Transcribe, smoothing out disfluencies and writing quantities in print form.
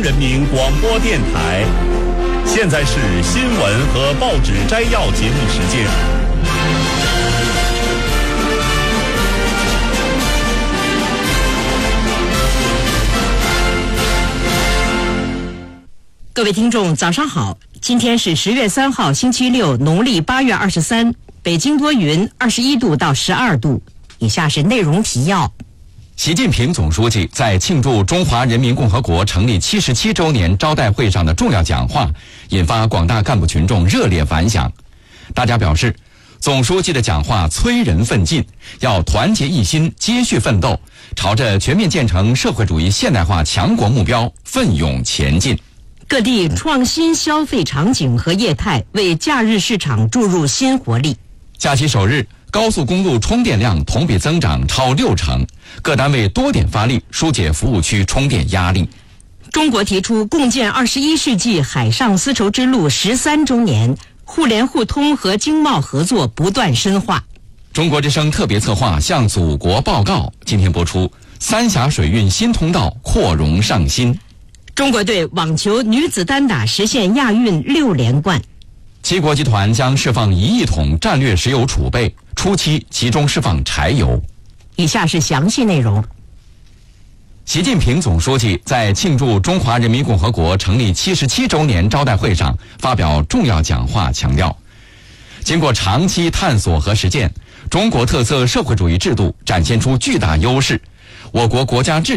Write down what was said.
人民广播电台。现在是新闻和报纸摘要节目时间。 各位听众，早上好！今天是10月3号，星期六，农历8月23，北京多云，21度到12度。以下是内容提要。 习近平总书记在庆祝中华人民共和国成立77周年招待会上的重要讲话，引发广大干部群众热烈反响。大家表示，总书记的讲话催人奋进，要团结一心，接续奋斗，朝着全面建成社会主义现代化强国目标奋勇前进。 各地创新消费场景和业态，为假日市场注入新活力。 假期首日，高速公路充电量同比增长超60%，各单位多点发力，疏解服务区充电压力。 中国提出共建21世纪海上丝绸之路13周年，互联互通和经贸合作不断深化。 中国之声特别策划向祖国报告，今天播出三峡水运新通道扩容上新。 中国队网球女子单打实现亚运6连冠。 七国集团将释放1亿桶战略石油储备，初期集中释放柴油。 以下是详细内容。 习近平总书记在庆祝中华人民共和国成立77周年招待会上发表重要讲话，强调，经过长期探索和实践，中国特色社会主义制度展现出巨大优势，我国国家治